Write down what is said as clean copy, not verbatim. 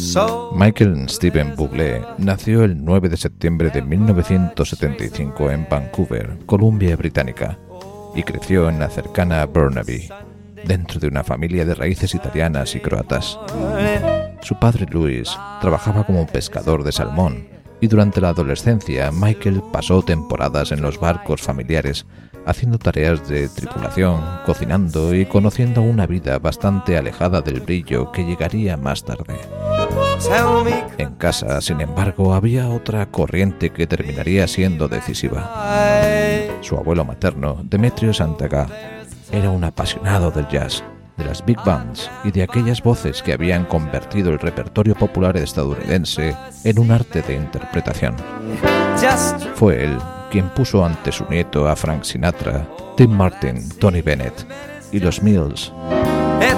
Michael Stephen Bublé nació el 9 de septiembre de 1975 en Vancouver, Columbia Británica, y creció en la cercana Burnaby, dentro de una familia de raíces italianas y croatas. Su padre Louis trabajaba como pescador de salmón, y durante la adolescencia Michael pasó temporadas en los barcos familiares, haciendo tareas de tripulación, cocinando y conociendo una vida bastante alejada del brillo que llegaría más tarde. En casa, sin embargo, había otra corriente que terminaría siendo decisiva. Su abuelo materno, Demetrios Antaga, era un apasionado del jazz, de las big bands y de aquellas voces que habían convertido el repertorio popular estadounidense en un arte de interpretación. Fue él quien puso ante su nieto a Frank Sinatra, Tim Martin, Tony Bennett y los Mills.